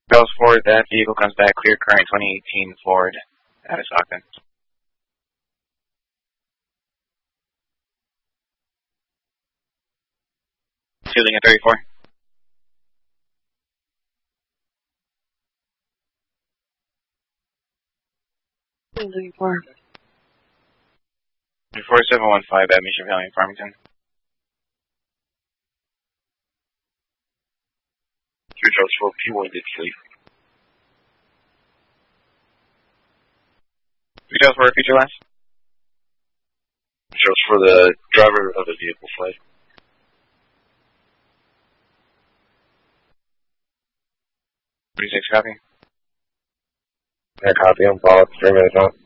Goes forward, that vehicle comes back clear current 2018 Ford out of Stockton. Shooting at 34. 34. 4715 at Mission Valley in Farmington. Charles for P1 Dixie. Charles for feature last. Charles for the driver of the vehicle flight. 36 copy. Yeah, copy. I'm followed. 3 minutes on.